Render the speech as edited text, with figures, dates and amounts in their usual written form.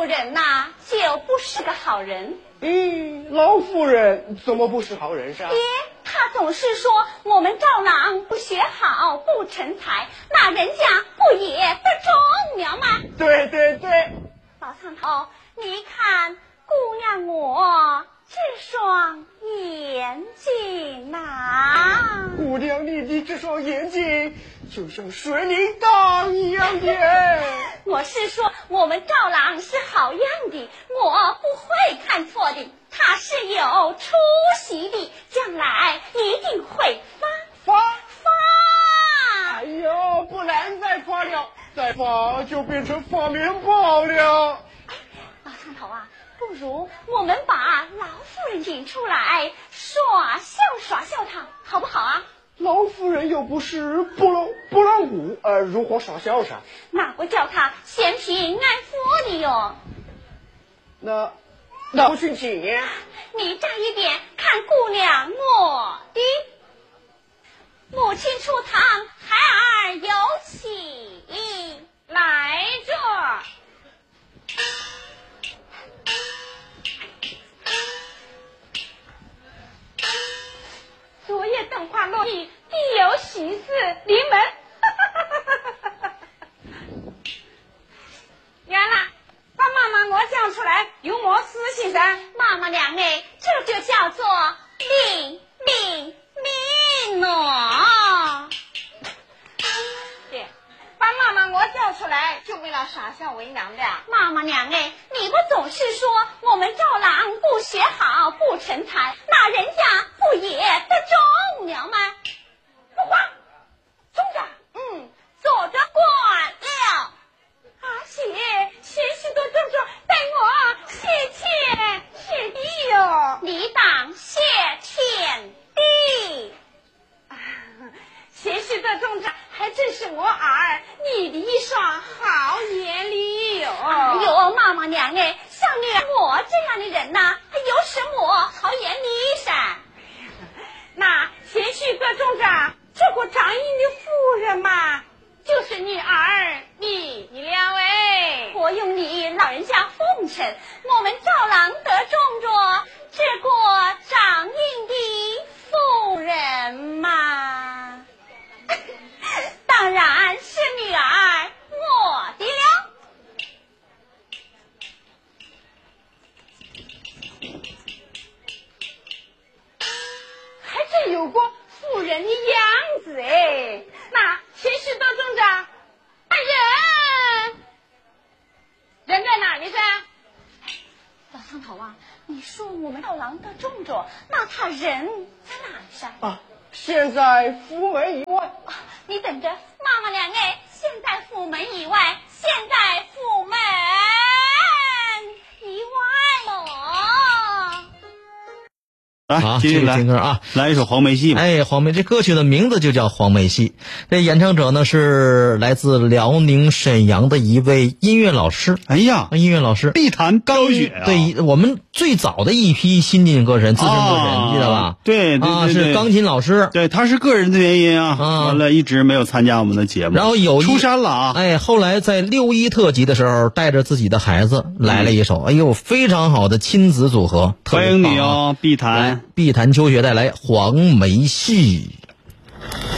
人呐，就不是个好人。 老夫人怎么不是好人噻？ 他总是说我们赵郎不学好，不成才，那人家不也得中了吗？ 对对对， 老苍头，你看姑娘我这双眼睛呐， 姑娘你的这双眼睛就像水灵缸一样的。 我是说我们赵郎是好样的，我不会看错的，他是有出息的，将来一定会发。 哎呦，不能再发了，再发就变成发面包了。 老苍头啊，不如我们把老夫人引出来耍笑她，好不好啊？ 老夫人又不是拨浪鼓，如何耍笑噻？ 那我叫她嫌贫爱富的哟。 那我去请呀。 你站一边看姑娘我的。母亲出堂，孩儿有请。 来着。昨夜灯花落地，必有喜事临门。原来把妈妈我叫出来，有么事情噻？ 妈妈娘哎，这就叫做命哦。 对，把妈妈我叫出来，就为了傻笑为难的。 妈妈娘哎，你不总是说我们赵郎不学好，不成才，那人家不也得中了吗？ 不慌，中着， 做着惯了。 谢许多种种，待我谢地哟。 你当谢天地。 谢许多种种，还真是我儿你的一双好眼力哟。 哎呦，妈妈娘哎，像你我这样的人呐，还有什么好眼力噻？ 那谢许多种种，这个张英的夫人嘛，就是你儿你了哎。 我用你老人家奉承，我们赵郎得中着这个张英的夫人嘛，当然是女儿我的了。 还真有个妇人的样子哎。那谢许多种种，人在哪里噻？ 老苍头啊，你说我们赵郎得中着，那他人在哪里噻？ 现在府门以外。 你等着，妈妈娘哎，现在府门以外，现在府门以外喽。 来，继续来听歌啊！来一首黄梅戏吧。 黄梅这歌曲的名字就叫黄梅戏。这演唱者呢是来自辽宁沈阳的一位音乐老师。音乐老师碧潭高雪啊！ 对，我们最早的一批新晋歌神、资深歌神，记得吧？ 对， 是钢琴老师。 对，他是个人的原因完了一直没有参加我们的节目。 然后出山了啊！ 后来在6·1特辑的时候，带着自己的孩子来了一首，非常好的亲子组合， 欢迎你哦，碧潭。 碧潭秋雪带来黄梅戏。